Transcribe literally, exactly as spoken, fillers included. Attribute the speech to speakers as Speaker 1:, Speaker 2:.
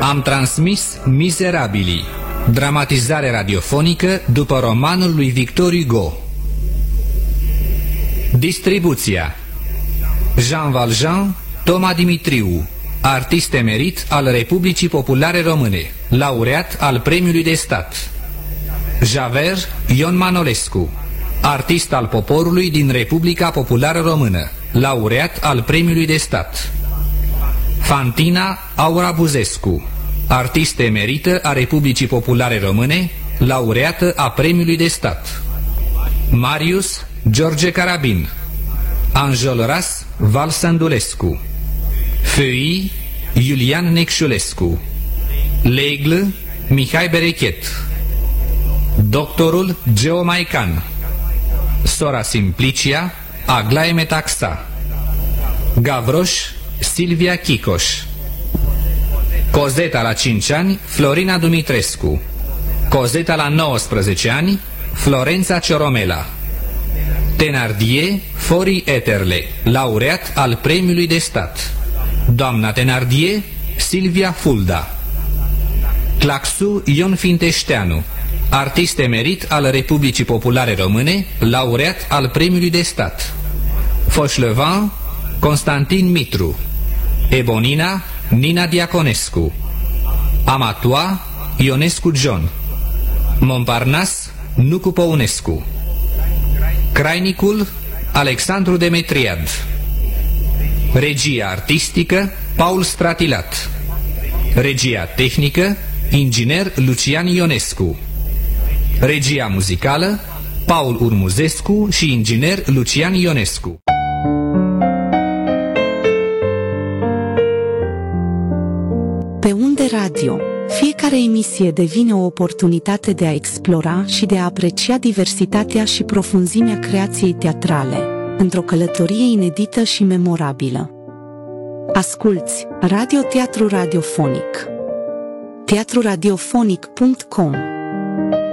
Speaker 1: Am transmis Mizerabilii, dramatizare radiofonică după romanul lui Victor Hugo. Distribuția: Jean Valjean, Toma Dimitriu, artist emerit al Republicii Populare Române, laureat al Premiului de Stat. Javert Ion Manolescu, artist al poporului din Republica Populară Română, laureat al Premiului de Stat. Fantina Aura Buzescu, artist emerită a Republicii Populare Române, laureată a Premiului de Stat. Marius George Carabin, Anjolras Val Sândulescu, Feuille Iulian Necșulescu, L'Aigle Mihai Berechet, Doctorul Geo Maican, Sora Simplicia Aglae Metaxa, Gavroș Silvia Chicoș, Cozeta la cinci ani Florina Dumitrescu, Cozeta la nouăsprezece ani Florența Cioromela, Thenardier Fori Eterle, laureat al Premiului de Stat. Doamna Thenardier Silvia Fulda. Claxu Ion Finteșteanu, artist emerit al Republicii Populare Române, laureat al Premiului de Stat. Fauchelevent Constantin Mitru, Ebonina Nina Diaconescu, Amatua Ionescu John, Montparnasse Nucu Păunescu, Crainicul Alexandru Demetriad. Regia artistică Paul Stratilat. Regia tehnică inginer Lucian Ionescu. Regia muzicală Paul Urmuzescu și inginer Lucian Ionescu.
Speaker 2: Pe Unde Radio, fiecare emisie devine o oportunitate de a explora și de a aprecia diversitatea și profunzimea creației teatrale, într-o călătorie inedită și memorabilă. Asculți Radio Teatru Radiofonic. teatru radiofonic punct com